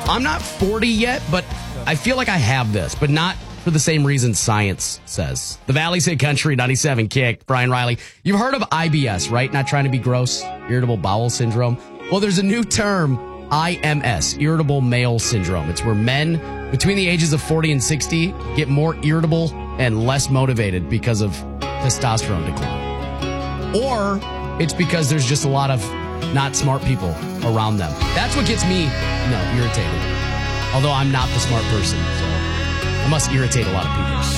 I'm not 40 yet, but I feel like I have this, but not for the same reason science says. The Valley's Hit Country 97 Kick, Brian Riley. You've heard of IBS, right? Not trying to be gross, irritable bowel syndrome. Well, there's a new term, IMS, irritable male syndrome. It's where men between the ages of 40 and 60 get more irritable and less motivated because of testosterone decline. Or it's because there's just a lot of not smart people around them. That's what gets me, irritated. Although I'm not the smart person, so I must irritate a lot of people.